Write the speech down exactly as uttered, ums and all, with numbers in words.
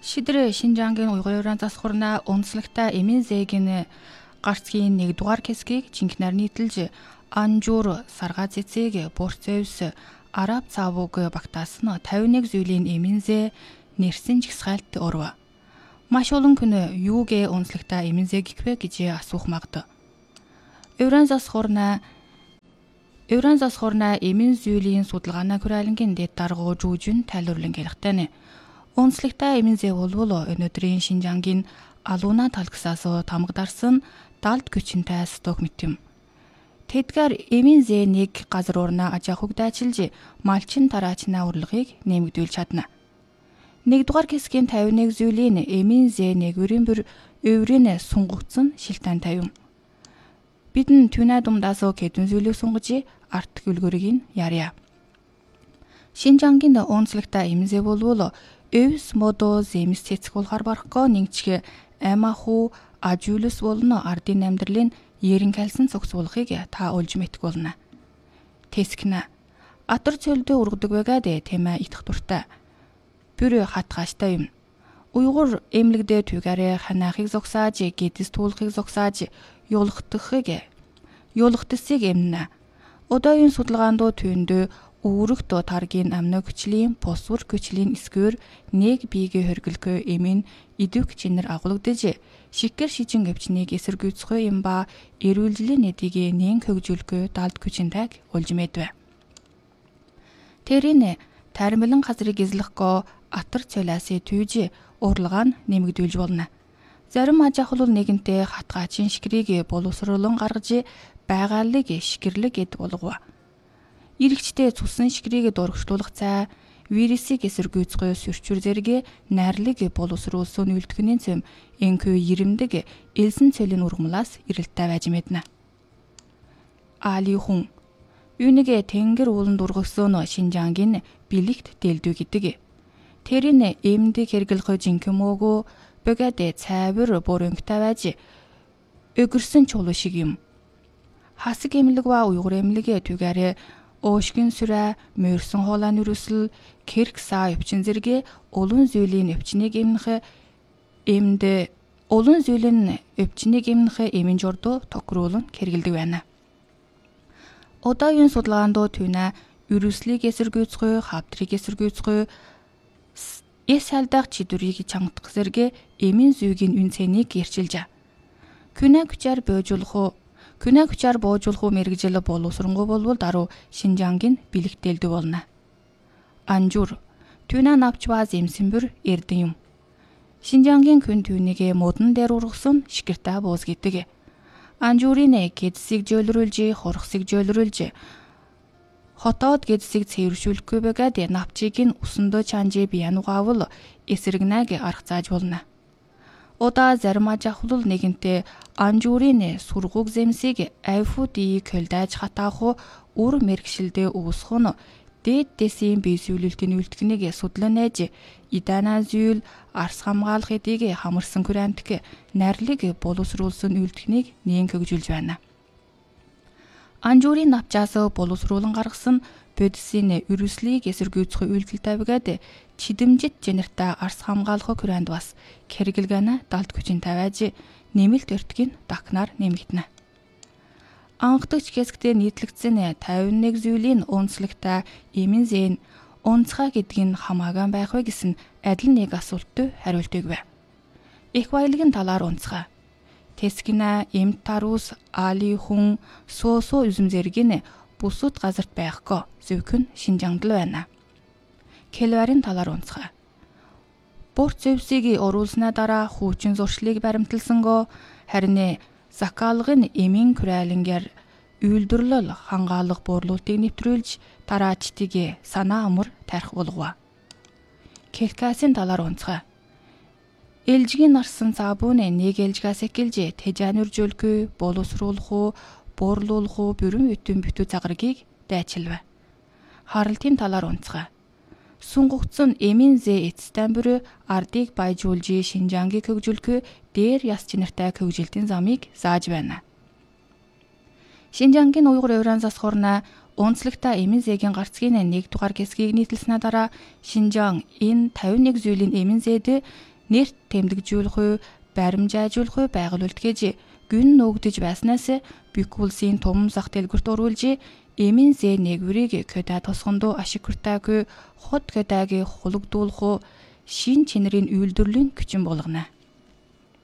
Шидрэ Шинжаангийн уйгурын засхурна онцлогтой эмийн зээгийн гарцгийн нэгдүгээр хэсгийг жинхнээр нийтэлж Анжуур саргаа цэцэг Бурцэвс Араб цаавууг багтаасан тавин нэг зүйлийн эмийн зээ нэрсэн жигсгайлт орва. Маш олон хүн юугээ онцлогтой эмийн зээ гэхвэ гэж асуух магад. Уйгурын засхурна Уйгурын засхурна эмийн зүйлийн судалгааны хүрээлэнгийн дэд даргуу жүүжин тайлбарлан хэлэхтэй нэ. Онцлогтой эмийн зээ болвол өнөөдрийн Шинжаангийн алууна талгсаас тамгадарсан далд күчинтэй сток мэт юм. Тэдгээр эмийн зээ нэг газар урна ажаахуг дайчилж малчин тараачна урлагийг нэмэгдүүлж чадна. Нэгдүгээр хэсгийн тавин нэг зүйлийн эмийн зээ нэгүрийн бүр өврийн сунгагдсан шилтэн тавин. Бидэн түнэ думдаас хэдэн зүйлийг сунгаж арт гүлгөрийг ярья. Шинжаангийн онцлогтой эмийн зээ болвол өвс модо зэмс цэцэг болохоор барахгүй нэгчгэ амаху ажуулс болно ардын амьдралын ерэн калсан цогцуулахыг та олж мэдэх болно. Тэскнэ атар цөлдөө ургадаг байгаад тэмээ идэх дуртай. Бүр хатгааштай юм. Уйгур эмлэгдээ түгээрээ ханаахыг зогсааж гэдэс туулахыг зогсааж юулхдахыг юулхдсыг эмнэ. Одоогийн судалгаанд түүндээ өөрөгт таргийн амны хүчлийн босвор хүчлийн эсгээр нэг биеге хөргөлгөө эмийн идэвх чинэр агуулгадж шикэр шижин өвчнийг эсэргүүцэх юм ба эрүүлжлийн нэдийг нэн хөгжүүлэх далд хүчинтэйг олж мэдвэ. Тэрийн таримлан газрыг эзлэхгүй атар цолиасын түйж урлагаа нь нэмэгдүүлж болно. Зарим аж ахуй нэгэнтээ хатгаачин шикрийг боловсруулан гаргаж байгаалыг шикэрлэг гэд болгов. Иргэжтэй цусан шикрийг дурагчлуулах цай вирусыг эсэргүүцэх сөрчүр зэрэг найрлаг боловсруулсан үлдэхний цэм энхүү ирэмдэг элсэн цэлийн ургамлаас ирэлттэй байж мэднэ. Али хүн юуныгэ тэнгэр ууланд ургасан Шинжаангийн бэлэгт дэлдүү гэдэг. Тэрийн эмдэг хэрэглэх жинхэнэ мөөгөө бөгөөд цайвар борөнгөтэй байж өгөрсөн чулуу шиг юм. Хасаг эмнэлэг ба уйгур эмнэлэг түгээрээ Оошгин сүрэ, мөрсөн хоолойн өрөсөл, кэрк саа өвчин зэрэг олон зүйлийн өвчнийг эмнэх эмд олон зүйлийн өвчнийг эмнэх эмийн журдуу тохируулан хэрэгэлдэг байна. Одоогийн судалгаанд түүнэ өрөслийг эсэргүүцэх, хавдрыг эсэргүүцэх, эс халдах чидүрийг чамдах зэрэг эмийн зүйгийн үн цэнийг гэрчилж. Күнэ хүчээр боожуулах Күнэ хүчээр боожуулах мэрэгжил боловсронгуй болвол даруй Шинжаангийн бэлэгтэлдүү болно. Анжуур түнэ навч ба зэмсэмбэр эрдэн юм. Шинжаангийн күн түүнийг модон дээр ургасан шикэртэй бууз гэдэг. Анжуурын гэдсийг жөөлрүүлж, хурхсыг жөөлрүүлж, хотоод гэдсийг цэвэршүүлэхгүй байгаад навчийг нь усандөө чанжи биянугаавал эсрэгнэг арга зааж болно. Удаа зарим аж ахуй нэгэнтээ анжуурын сургууг зэмсийг айфуди көлдэж хатаах үр мэрэгшилдээ үүсэх нь дээд дэсийн бие сүлэлтийн үлдэхнийг судлан нээж идана зүйл арс хамгаалах эдийг хамарсан күрэнтг найрлыг боловсруулсан үлдэхнийг нэн хөгжүүлж байна. Анжуурын навчаас боловсруулан гаргасан бодисын өрөслийг эсэргүүцэх үйлдэлтэй байгаад чидэмжит жинэртэй арс хамгаалах хүрээнд бас хэрэгэлгэнэ далд хүчинтэй байж нэмэлт өртгийг дахнаар нэмэгдэнэ. Анхдагч хэсэгтээ нийтлэгдсэн тавин нэг зүйлийн онцлогтой эмийн зээ нь онцгой гэдг нь хамаагүй байх вэ гэсэн адил нэг асуултад хариултыг бай. Их баялагын талаар онцгой. Тэскинэ эмт тарус али хүн соосо үзм зэргийн бусад газарт байхгүй зөвхөн Шинжаангд л байна. Келварын талаар онцгой. Бурцэвсийг оруулснаа дараа хүүчин зуршлыг баримталсанго харин закалгын эмийн күрэлэнгээр үйлдвэрлэл хангаалга буурлуултыг нэвтрүүлж тараачдыг санаа амар тарих болгов. Келкасын талаар онцгой. Элжгийн нарсан цаабууны нэг элжгээс эхэлж тэжаанүржүүлэх, боловсруулах, буурлуулах бүрэн бүтэн бүтүү цагрыг дайчилв. Харалтын талаар онцгой. Сунгагдсан эмийн зээ эцэстэн бүр ардыг баяжуулж Шинжаангийг хөгжүүлэх дээр яс чинэртэй хөгжилтийн замыг зааж байна. Шинжаангийн уйгур уйран засхурна онцлогтой эмийн зээгийн гарцгийн нэг дугаар хэсгийг нийтэлснээр дараа Шинжаан энэ тавин нэг зүйлийн эмийн зээд нэрт тэмдэгжүүлэх үе, баримжаажуулах үе байгуулагдгээж гүн нөгдөж байснаас Büyük улсын том зах дэлгүрт оруулж эмийн зэ нэгврийг көда тосгондоо ашигтаагүй хот көдагийн хулгдуулах шин чинэрийн үйлдвэрлэлийн хүчин болгоно.